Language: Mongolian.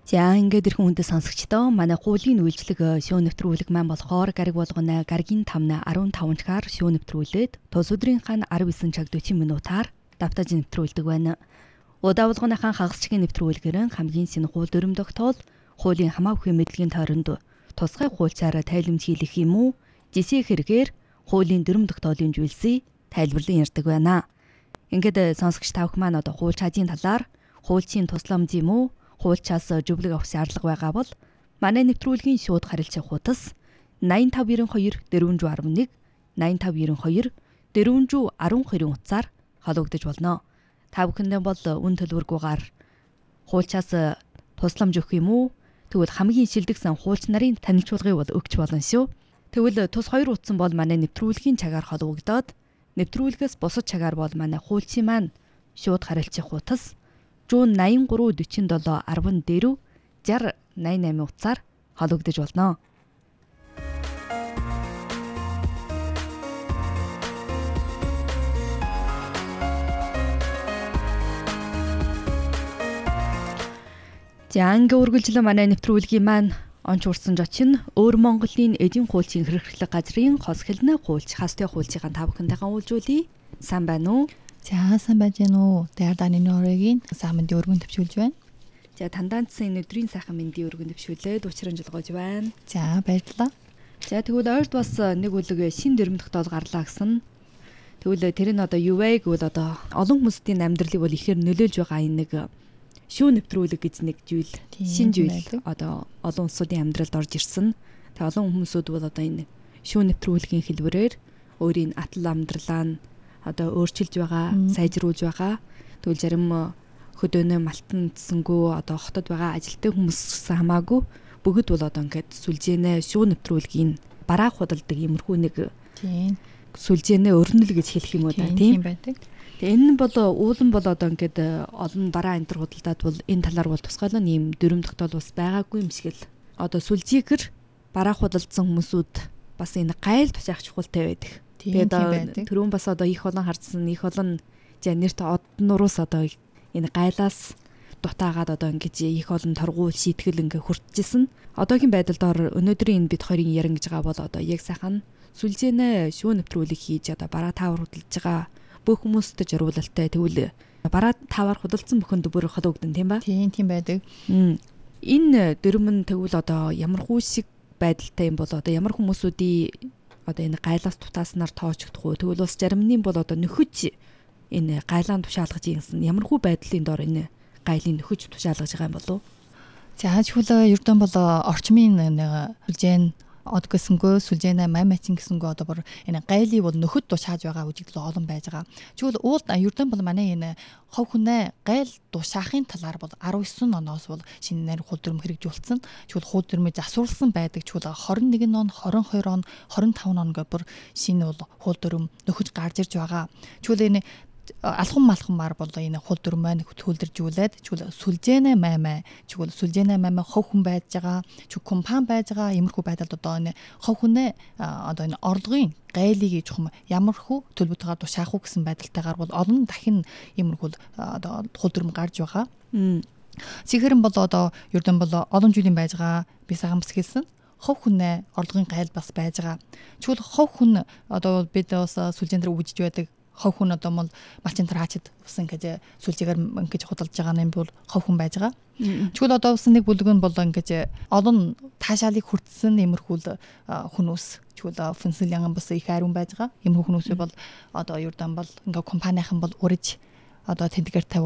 За ингээд ирхэн хүндэт сонсогчдоо манай хуулийн үйлчлэг шүүн нэвтрүүлэг маань болохоор гариг болгоно гаригийн 5-на 15-чаар шүүн нэвтрүүлээд тус өдрийнхаа 19 цаг 40 минутаар давтаж нэвтрүүлдэг байна. Удаа болгоныхаа хагасчгийн нэвтрүүлгээр хамгийн шинэ хууль дүрм тогтоол хуулийн хамаагүй мэдлэгийн тойронд тусгай хуульцаараа тайлбарж хийх юм уу? Жишээ хэрэгээр хуулийн дүрм тогтоолын зүйлсийг тайлбарлан ярьдаг байна. Ингээд сонсогч тавх маань одоо хууль чаажийн талаар хуульчийн тусламж юм уу? Хуульчаас зөвлөг авах шаардлага байгаа бол манай нэвтрүүлгийн шууд харилцах хуудас 8592 411 8592 412 утсаар холбогдож болно. Та бүхэндээ бол үн төлбөргүйгээр хуульчаас тусламж өгөх юм уу? Тэгвэл хамгийн шилдэгсэн хуульч нарын танилцуулгыг бол өгч болно шүү. Тэгвэл тус 2 утсан бол манай нэвтрүүлгийн цагаар холбогдоод нэвтрүүлгээс бусад цагаар бол манай хуульчийн маань шууд харилцах хуудас 183 47 10 дээр 60 88 утсаар холбогдож болно. За ингээ үргэлжлэн манай нэвтрүүлгийн маань онч урсан жочин өөр Монголын эдийн хуульчийн хэрэглэх газрын хос хэлнэ хуульч хастай хуульчийн та бүхэндээ уулзуулъя. Сайн байна уу? За сайн байж гэнэ үү? Дайрдааны нөрөгийн сайн мэндийн өргөн төвшүүлж байна. За тандаандсан энэ өдрийн сайхан мэндийн өргөн төвшүүлээд учран жылгож байна. За баярлалаа. За тэгвэл ойрд бас нэг үлэг шин дүрм тогтоол гарлаа гэсэн. Тэгвэл тэр нь одоо юу вэ гэвэл одоо олон хүмүүсийн амьдралыг бол ихээр нөлөөлж байгаа энэ нэг шүүн нэвтрүүлэг гэж нэг зүйл шин зүйл одоо олон улсуудын амьдралд орж ирсэн. Тэгээ олон хүмүүсүүд бол одоо энэ шүүн нэвтрүүлгийн хэлбэрээр өөрийн атал амьдралаа нь одоо өөрчилж байгаа, сайжруулж байгаа. Тэгвэл зарим хөдөөнөө малтанцсангүй одоо хотод байгаа ажилтны хүмүүс хамаагүй бүгд бол одоо ингээд сүлжээнэ шүүн нэвтрүүлгийн бараах худалдаг иймэрхүү нэг сүлжээнэ өрнөл гэж хэлэх юм уу да тийм байдаг. Тэгээ энэ нь бол уулан бол одоо ингээд олон бараа энэ төр худалдаад бол энэ талаар бол тусгайлан ийм дүрм тогтоол бас байгаагүй юм шиг л одоо сүлжээгээр бараах худалдсан хүмүүсүүд бас энэ гайл тушаах чухалтай байдаг. Тэгээд түрүүн бас одоо их олон харсан их олон нэрт од нуруус одоо энэ гайлаас дутаагаад одоо ингэж их олон торгуул шийтгэл ингээ хүртжсэн. Одоогийн байдалд ор өнөөдрийн энэ бид хоёрын ярин гэж байгаа бол одоо яг сайхан сүлжээнэ шүүн нэвтрүүлэг хийж одоо бараа таавар худалдаж байгаа бүх хүмүүстээ зориулалтай тэгвэл бараа таавар худалдсан бүхэнд бүр холбогдсон тийм ба? Тийм байдаг. Энэ дүрм нь тэгвэл одоо ямар хүү шиг байдалтай юм бол одоо ямар хүмүүсүүдийн одоо энэ гайлаас тутааснаар тоочдох уу? Тэгвэл бас заримны бол одоо нөхөж энэ гайлаан тушаалгаж ийгсэн ямар хүү байдлын дор энэ гайлын нөхөж тушаалгаж байгаа юм болов? За хөл ердөө бол орчмын нэг сүлжээн од гэсэнгөө сүлжээнэ маймачин гэсэнгөө одоо бүр энэ гайлыг бол нөхөд тушааж байгаа үжиглэл олон байж байгаа. Тэгвэл уулд ердөө бол манай энэ хов хүнээ гайл тушаахын талаар бол 19 оноос бол шинээр хууль дүрм хэрэгжүүлсэн. Тэгвэл хууль дүрмийг засварлсан байдаг. Тэгвэл 21 он, 22 он, 25 он гэх бүр шинэ бол хууль дүрм нөхөж гарч ирж байгаа. Тэгвэл энэ алхам малхамар бол энэ хууль дүрм маань төлөвлөжүүлээд чүл сүлжээнэ маймаа чүл сүлжээнэ маймаа хов хүн байж байгаа чүл компани байж байгаа иймэрхүү байдалд одоо энэ хов хүнээ одоо энэ орлогын гайлыг чухам ямар хүү төлбөтгөө тушаах уу гэсэн байдалтайгаар бол олон дахин иймэрхүү одоо хууль дүрм гарч байгаа. Цэгэрэн бол одоо ердөн бол олон жилийн байж байгаа би саган бас хэлсэн. Хов хүнээ орлогын gaйл бас байж байгаа. Чүл хов хүн одоо бид бас сүлжээн дээр үгжиж байдаг. Хов хүн одоо бол малчин тараачд усан гэж сүлжээгээр ингэж худалдаж байгаа юм бол хов хүн байж байгаа. Чүл одоо усан нэг бүлэг нь бол ингэж олон таашаалыг хүртсэн иймэрхүүл хүмүүс чүл фэнсэлянган бас их ариун байж байгаа. Иймэрхүү хүмүүсээ бол одоо ердан бол ингээ компанийн бол уриж одоо тэндэгээр